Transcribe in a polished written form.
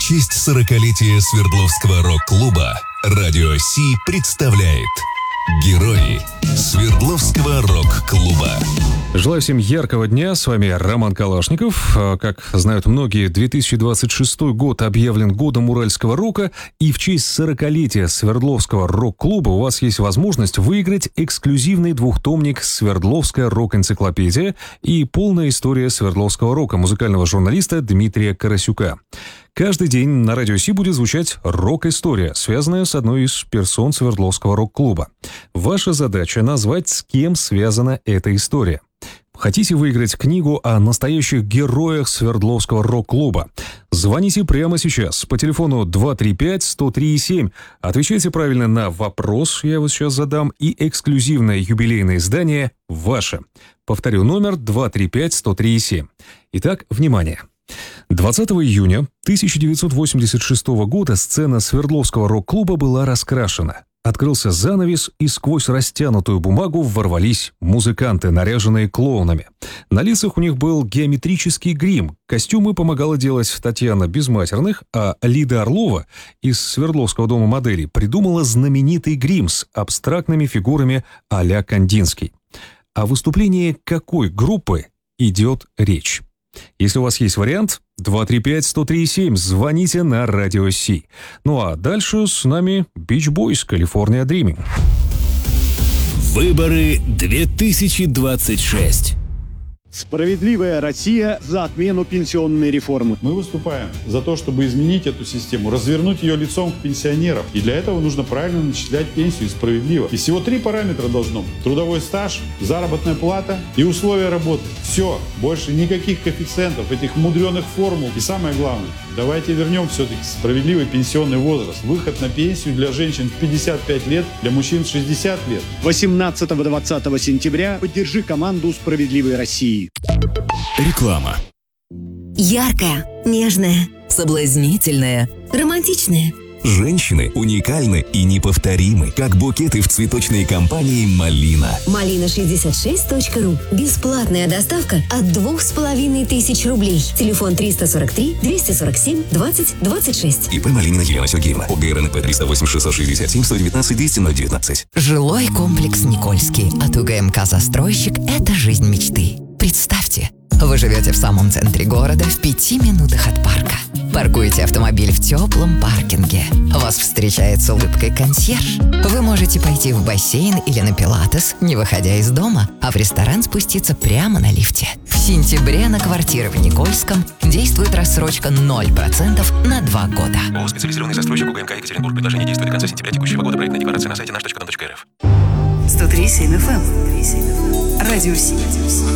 честь 40-летия Свердловского рок-клуба Радио Си представляет «Герои Свердловского рок-клуба». Желаю всем яркого дня. С вами Роман Калашников. Как знают многие, 2026 год объявлен годом уральского рока, и в честь 40-летия Свердловского рок-клуба у вас есть возможность выиграть эксклюзивный двухтомник «Свердловская рок-энциклопедия» и полная история свердловского рока музыкального журналиста Дмитрия Карасюка. Каждый день на Радио Си будет звучать рок-история, связанная с одной из персон Свердловского рок-клуба. Ваша задача — назвать, с кем связана эта история. Хотите выиграть книгу о настоящих героях Свердловского рок-клуба? Звоните прямо сейчас по телефону 235-103-7. Отвечайте правильно на вопрос, я вот сейчас задам, и эксклюзивное юбилейное издание ваше. Повторю, номер 235-103-7. Итак, внимание. 20 июня 1986 года сцена Свердловского рок-клуба была раскрашена. Открылся занавес, и сквозь растянутую бумагу ворвались музыканты, наряженные клоунами. На лицах у них был геометрический грим. Костюмы помогала делать Татьяна Безматерных, а Лида Орлова из Свердловского дома моделей придумала знаменитый грим с абстрактными фигурами а-ля Кандинский. О выступлении какой группы идет речь? Если у вас есть вариант, 235-103-7, звоните на Радио Си. Ну а дальше с нами Beach Boys, California Dreaming. Выборы 2026. Справедливая Россия за отмену пенсионной реформы. Мы выступаем за то, чтобы изменить эту систему, развернуть ее лицом к пенсионерам. И для этого нужно правильно начислять пенсию справедливо. И всего 3 параметра должно быть: трудовой стаж, заработная плата и условия работы. Все, больше никаких коэффициентов, этих мудреных формул. И самое главное, давайте вернем все-таки справедливый пенсионный возраст. Выход на пенсию для женщин в 55 лет, для мужчин в 60 лет. 18-20 сентября поддержи команду «Справедливой России». Реклама. Яркая, нежная, соблазнительная, романтичная. Женщины уникальны и неповторимы, как букеты в цветочной компании «Малина». Малина66.ру. Бесплатная доставка от 2500 рублей. Телефон 343-247-20-26. ИП Малинина Елена Сергеевна. ОГРНП 308-660-119-219. Жилой комплекс «Никольский» от УГМК «Застройщик» — это жизнь мечты. Представьте, вы живете в самом центре города, в 5 минутах от парка. Паркуете автомобиль в теплом паркинге. Вас встречает с улыбкой консьерж. Вы можете пойти в бассейн или на пилатес, не выходя из дома, а в ресторан спуститься прямо на лифте. В сентябре на квартиры в Никольском действует рассрочка 0% на 2 года. ООО «Специализированный застройщик УГМК Екатеринбург». Предложение действует до конца сентября текущего года. Проектная декларация на сайте наш.дом.рф. 103.7 FM. Радио Си.